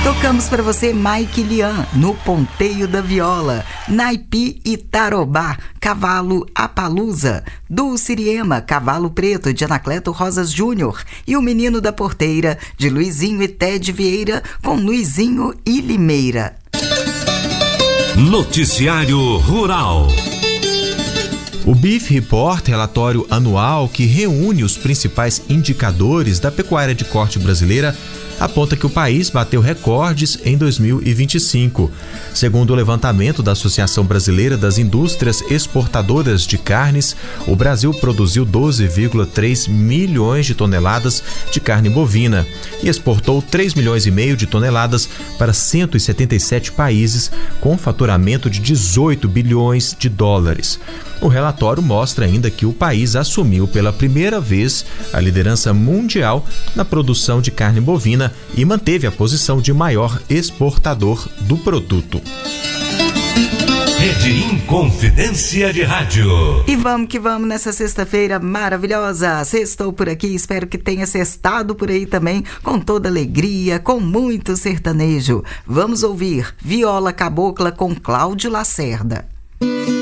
Tocamos para você Mike Lian, No Ponteio da Viola, Naipi e Tarobá, Cavalo Apalusa, do Siriema, Cavalo Preto, de Anacleto Rosas Júnior, e O Menino da Porteira, de Luizinho e Ted Vieira, com Luizinho e Limeira. Noticiário Rural. O Beef Report, relatório anual que reúne os principais indicadores da pecuária de corte brasileira, aponta que o país bateu recordes em 2025. Segundo o levantamento da Associação Brasileira das Indústrias Exportadoras de Carnes, o Brasil produziu 12,3 milhões de toneladas de carne bovina e exportou 3,5 milhões de toneladas para 177 países, com faturamento de 18 bilhões de dólares. O relatório mostra ainda que o país assumiu pela primeira vez a liderança mundial na produção de carne bovina e manteve a posição de maior exportador do produto. Rede Inconfidência de Rádio. E vamos que vamos nessa sexta-feira maravilhosa. Sextou por aqui, espero que tenha sextado por aí também, com toda alegria, com muito sertanejo. Vamos ouvir Viola Cabocla com Cláudio Lacerda.